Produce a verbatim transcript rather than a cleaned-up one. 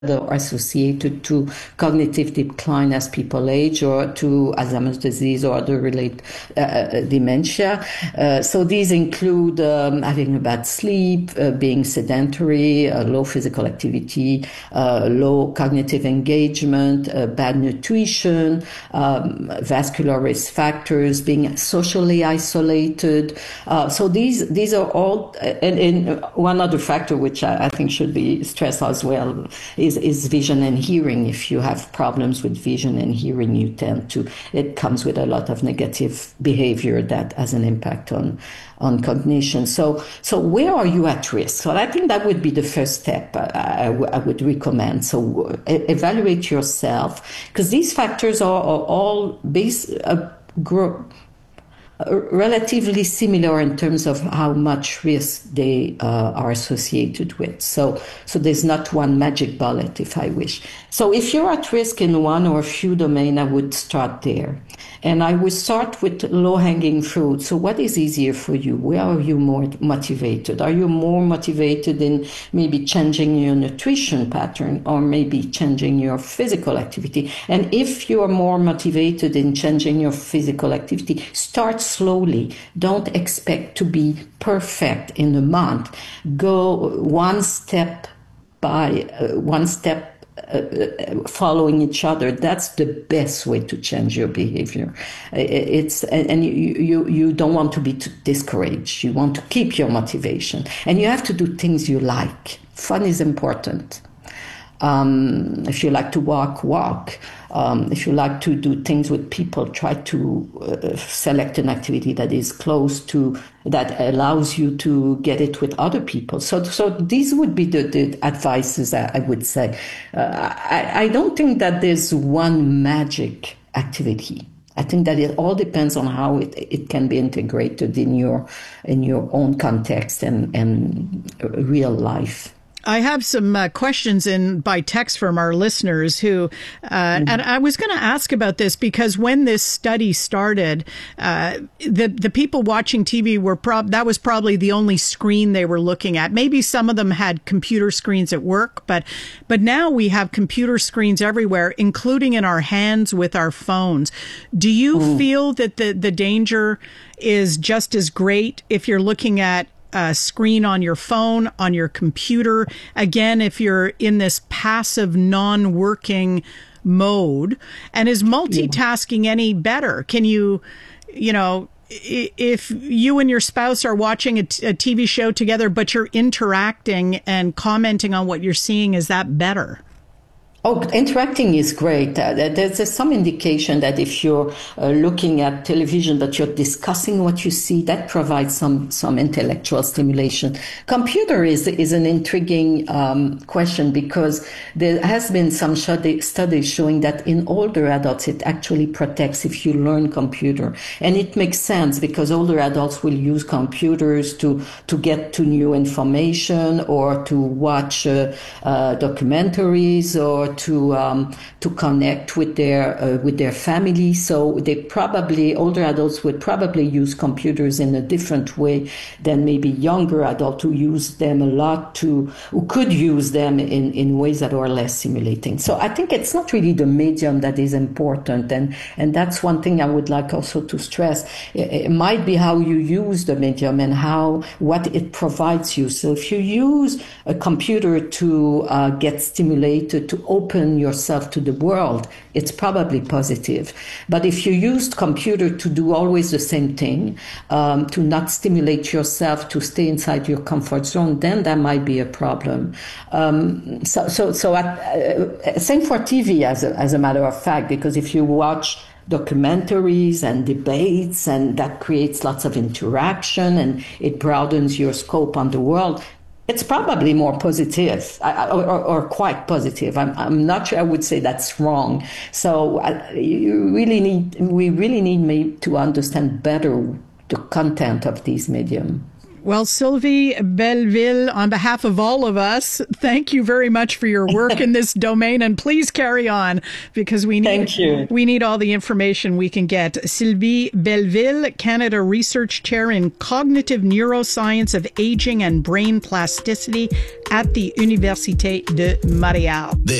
are associated to cognitive decline as people age, or to Alzheimer's disease or other related uh, dementia. Uh, so these include um, having a bad sleep, uh, being sedentary, uh, low physical activity, uh, low cognitive engagement, uh, bad nutrition, um, vascular risk factors, being socially isolated. Uh, so these these are all, and, and one other factor which I, I think should be stressed as well is is vision and hearing. If you have problems with vision and hearing, you tend to, it comes with a lot of negative behavior that has an impact on on cognition. So, so where are you at risk? So I think that would be the first step I, I, I would recommend. So uh, evaluate yourself, because these factors are, are all based, uh, grow, relatively similar in terms of how much risk they uh, are associated with. So, so there's not one magic bullet, if I wish. So if you're at risk in one or a few domains, I would start there. And I would start with low-hanging fruit. So what is easier for you? Where are you more motivated? Are you more motivated in maybe changing your nutrition pattern, or maybe changing your physical activity? And if you are more motivated in changing your physical activity, start slowly. Don't expect to be perfect in a month. Go one step by uh, one step Uh, following each other. That's the best way to change your behavior. It's and you you you don't want to be discouraged. You want to keep your motivation, and you have to do things you like. Fun is important. Um, if you like to walk, walk. Um, if you like to do things with people, try to uh, select an activity that is close to, that allows you to get it with other people. So, so these would be the, the advices I, I would say. Uh, I, I don't think that there's one magic activity. I think that it all depends on how it, it can be integrated in your in your own context and, and real life. I have some uh, questions in by text from our listeners who, uh, mm-hmm. and I was going to ask about this because when this study started, uh, the the people watching T V were prob that was probably the only screen they were looking at. Maybe some of them had computer screens at work, but but now we have computer screens everywhere, including in our hands with our phones. Do you mm. feel that the the danger is just as great if you're looking at a screen on your phone, on your computer? Again, if you're in this passive, non-working mode, and is multitasking yeah. any better? Can you, you know, if you and your spouse are watching a, t- a T V show together, but you're interacting and commenting on what you're seeing, is that better? Oh, interacting is great. Uh, there's, there's some indication that if you're uh, looking at television, that you're discussing what you see, that provides some, some intellectual stimulation. Computer is, is an intriguing um, question, because there has been some study, studies showing that in older adults, it actually protects if you learn computer. And it makes sense, because older adults will use computers to, to get to new information, or to watch uh, uh, documentaries, or to um, to connect with their uh, with their family. So they probably, older adults would probably use computers in a different way than maybe younger adults who use them a lot, to who could use them in, in ways that are less stimulating. So I think it's not really the medium that is important, and and that's one thing I would like also to stress. It, it might be how you use the medium and how what it provides you. So if you use a computer to uh, get stimulated, to open open yourself to the world, it's probably positive. But if you used computer to do always the same thing, um, to not stimulate yourself, to stay inside your comfort zone, then that might be a problem. Um, so, so, so at, uh, same for T V, as a, as a matter of fact, because if you watch documentaries and debates, and that creates lots of interaction, and it broadens your scope on the world, it's probably more positive, or, or, or quite positive. I'm, I'm not sure I would say that's wrong. So uh, you really need, we really need maybe to understand better the content of these medium. Well, Sylvie Belleville, on behalf of all of us, thank you very much for your work in this domain, and please carry on because we need thank you. we need all the information we can get. Sylvie Belleville, Canada Research Chair in Cognitive Neuroscience of Aging and Brain Plasticity at the Université de Montréal.